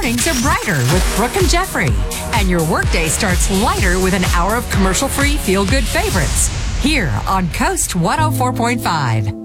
mornings are brighter with Brooke and Jeffrey. And your workday starts lighter with an hour of commercial-free feel-good favorites. Here on Coast 104.5.